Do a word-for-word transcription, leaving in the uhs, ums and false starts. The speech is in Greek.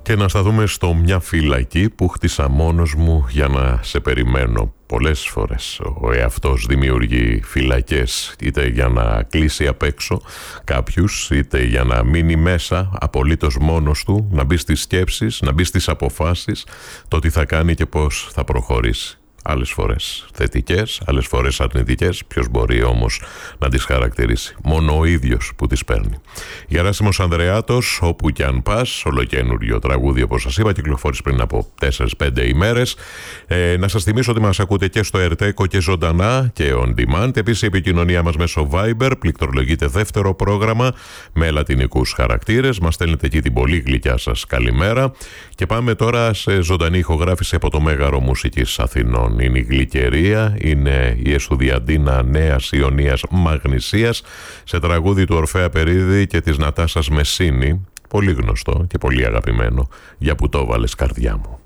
Και να σταθούμε στο μια φυλακή που χτίσα μόνος μου για να σε περιμένω. Πολλές φορές ο εαυτός δημιουργεί φυλακές, είτε για να κλείσει απ' έξω κάποιους, είτε για να μείνει μέσα απολύτως μόνος του, να μπει στις σκέψεις, να μπει στις αποφάσεις, το τι θα κάνει και πώς θα προχωρήσει. Άλλες φορές θετικές, άλλες φορές αρνητικές, ποιος μπορεί όμως να τις χαρακτηρίσει? Μόνο ο ίδιος που τις παίρνει. Γεράσιμος Ανδρεάτος, όπου κι αν πας, ολοκαίνουργιο τραγούδι όπως σας είπα, κυκλοφόρησε πριν από τέσσερις πέντε ημέρες. Ε, να σας θυμίσω ότι μας ακούτε και στο Ερτέκο και ζωντανά και on demand. Επίσης η επικοινωνία μας μέσω Viber πληκτρολογείται δεύτερο πρόγραμμα με λατινικούς χαρακτήρες. Μας στέλνετε εκεί την πολύ γλυκιά σας καλημέρα. Και πάμε τώρα σε ζωντανή ηχογράφηση από το Μέγαρο Μουσικής Αθηνών. Είναι η Γλυκερία, είναι η Εσουδιαντίνα Νέας Ιωνίας Μαγνησίας σε τραγούδι του Ορφέα Περίδη και της Νατάσας Μεσίνη, πολύ γνωστό και πολύ αγαπημένο, για που το βάλες καρδιά μου.